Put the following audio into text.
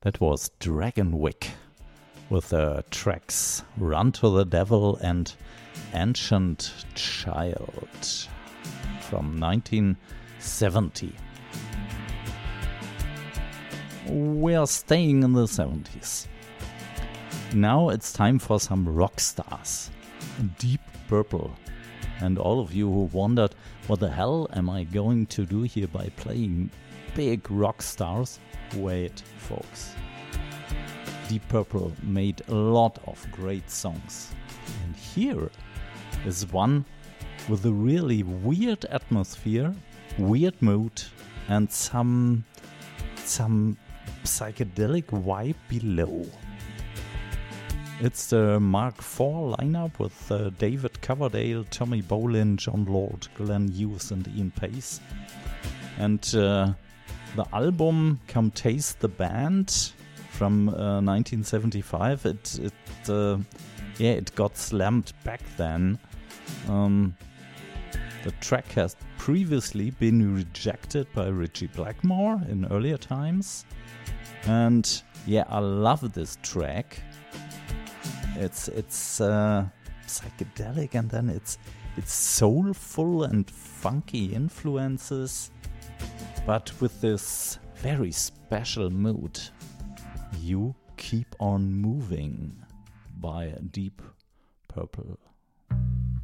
That was Dragonwick with the tracks Run to the Devil and Ancient Child from 1970. We are staying in the 70s. Now it's time for some rock stars. Deep Purple. And all of you who wondered, what the hell am I going to do here by playing big rock stars? Wait, folks. Deep Purple made a lot of great songs. And here is one with a really weird atmosphere, weird mood, and some psychedelic vibe below. It's the Mark IV lineup with David Coverdale, Tommy Bolin, John Lord, Glenn Hughes and Ian Pace. And the album Come Taste the Band from 1975. It got slammed back then. The track has previously been rejected by Ritchie Blackmore in earlier times. And yeah, I love this track. It's psychedelic, and then it's soulful and funky influences, but with this very special mood. You Keep on Moving by Deep Purple.